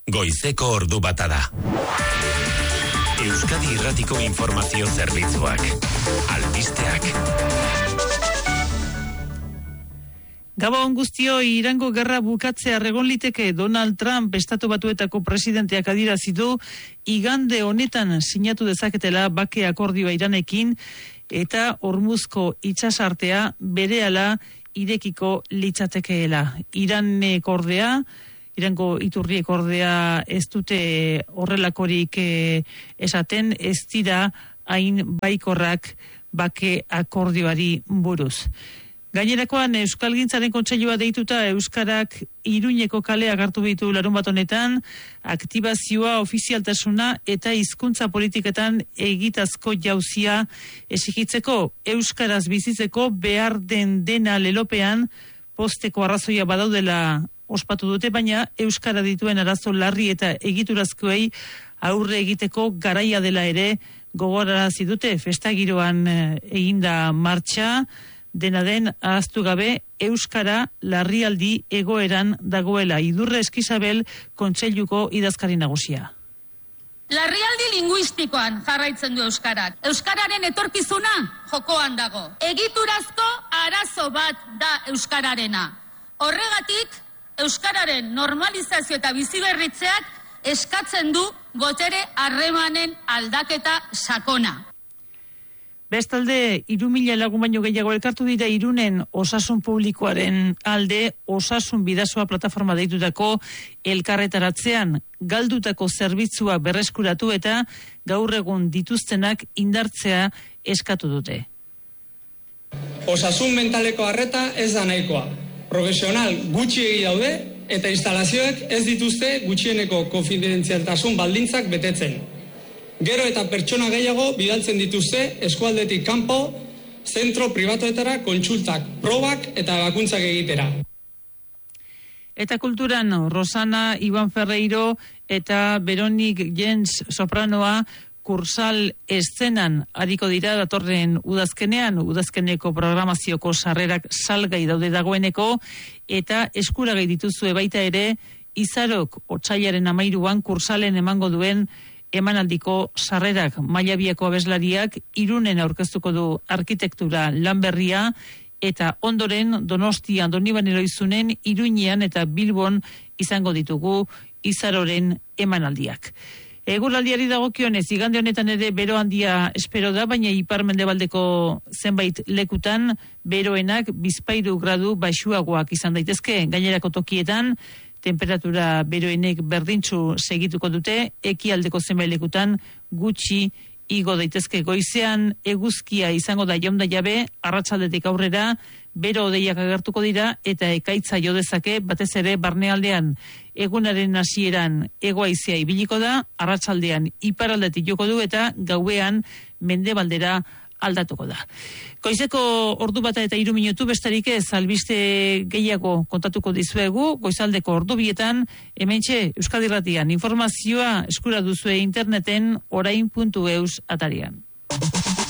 Goizeko ordu bata da. Euskadi Irratiko Informazio Zerbitzuak. Albisteak. Gabon guztio, Irango gerra bukatzea egon liteke. Donald Trump, Estatu Batuetako presidenteak adierazi du igande honetan sinatu dezaketela bake akordioa Iranekin eta Hormuzko itsasartea berehala irekiko litzatekeela. Irango iturriek ordea ez dute horrelakorik esaten, ez dira hain baikorrak bake akordioari buruz. Gainerakoan Euskalgintzaren Kontseilua deituta Euskarak Iruñeko kaleak hartu ditu larunbat honetan, aktibazioa, ofizialtasuna eta hizkuntza politiketan egitazko jauzia exigitzeko, euskaraz bizitzeko behar den dena lelopean posteko arrazoia badaudela ospatu dute, baina euskara dituen arazo larri eta egiturazkoei aurre egiteko garaia dela ere gogorarazi dute. Festagiroan eginda martxa, dena den ahaztu gabe euskara larrialdi egoeran dagoela. Idurre Eskizabel Kontseiluko idazkari nagusia. Larrialdi linguistikoan jarraitzen du euskarak. Euskararen etorkizuna jokoan dago. Egiturazko arazo bat da euskararena. Horregatik, euskararen normalizazio eta biziberritzeak eskatzen du botere harremanen aldaketa sakona. Bestalde, 3.000 lagun baino gehiago elkartu dira Irunen osasun publikoaren alde, osasun bidasoa plataforma deitutako elkarretaratzean, galdutako zerbitzua berreskuratu eta gaur egun dituztenak indartzea eskatu dute. Osasun mentaleko arreta ez da nahikoa. Profesional gutxiegi daude eta instalazioek ez dituzte gutxieneko konfidentzialtasun baldintzak betetzen. Gero eta pertsona gehiago bidaltzen dituzte eskualdetik kanpo, zentro pribatuetara, kontsultak, probak eta bakuntzak egitera. Eta kulturan, Rosana Iban Ferreiro eta Veronik Jens sopranoa kursal eszenan ariko dira datorren udazkenean, udazkeneko programazioko sarrerak salgai daude dagoeneko, eta eskuragai dituzue baita ere, Izarok otsailaren 13an kursalen emango duen emanaldiko sarrerak. Maila bieko abeslariak Irunen aurkeztuko du arkitektura lan berria, eta ondoren Donostian, Donibane Loizunen, Iruñean eta Bilbon izango ditugu Izaroren emanaldiak. Eguraldiari dagokionez, igande honetan ere bero handia espero da, baina ipar-mendebaldeko zenbait lekutan beroenak 2 gradu baxuagoak izan daitezke. Gainerako tokietan temperatura beroenek berdintsu segituko dute, ekialdeko zenbait lekutan gutxi igo daitezke. Goizean eguzkia izango da jaunda jabe, arratsaldetik aurrera bero hodeiak agertuko dira eta ekaitza jo dezake, batez ere barnealdean. Egunaren hasieran hego-haizea ibiliko da, arratsaldean iparraldetik joko du eta gauean mendebaldera aldatuko da. Goizeko ordu bata eta 3 minutu bestarik ez, albiste gehiago kontatuko dizuegu, goizaldeko ordu bietan, hementxe Euskadi Irratian informazioa eskura duzue interneten orain.eus atarian.